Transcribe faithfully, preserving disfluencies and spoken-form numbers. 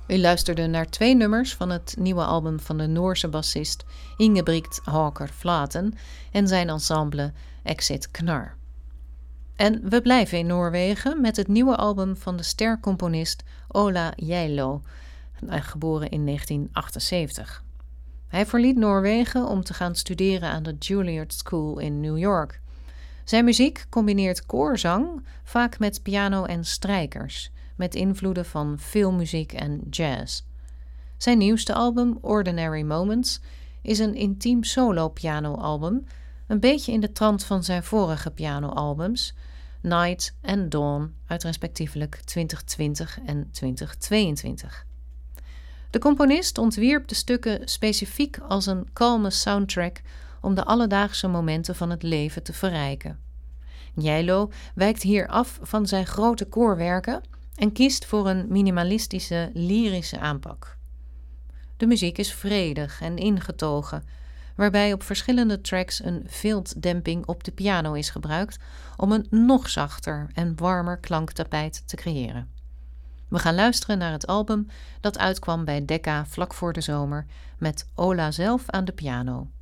U luisterde naar twee nummers van het nieuwe album van de Noorse bassist Ingebrigt Hawker Flaten en zijn ensemble Exit Knar. En we blijven in Noorwegen met het nieuwe album van de stercomponist Ola Geilo, geboren in negentien achtenzeventig. Hij verliet Noorwegen om te gaan studeren aan de Juilliard School in New York. Zijn muziek combineert koorzang vaak met piano en strijkers, met invloeden van filmmuziek en jazz. Zijn nieuwste album, Ordinary Moments, is een intiem solo-piano-album, een beetje in de trant van zijn vorige piano-albums, Night en Dawn uit respectievelijk twintig twintig en twintig tweeëntwintig. De componist ontwierp de stukken specifiek als een kalme soundtrack om de alledaagse momenten van het leven te verrijken. Geilo wijkt hier af van zijn grote koorwerken en kiest voor een minimalistische, lyrische aanpak. De muziek is vredig en ingetogen, waarbij op verschillende tracks een viltdemping op de piano is gebruikt om een nog zachter en warmer klanktapijt te creëren. We gaan luisteren naar het album dat uitkwam bij Decca vlak voor de zomer met Ola zelf aan de piano.